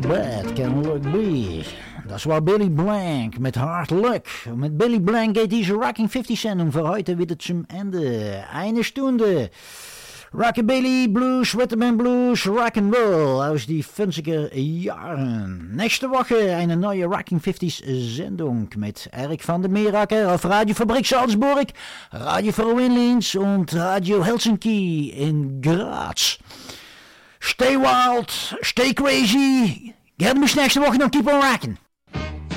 bad can luck be? Das war Billy Blank mit Hard Luck. Mit Billy Blank geht diese Rocking 50 Sendung für heute wieder zum Ende. Eine Stunde Rockabilly, Blues, Rhythm Blues, Rock'n'Roll aus die 50er Jahren. Nächste Woche eine neue Rocking 50s Sendung mit Erik van der Meeracker auf Radio Fabrik Salzburg, Radio Verwinlins und Radio Helsinki in Graz. Stay wild, stay crazy. Gerne bis nächste Woche noch Keep on Rockin'.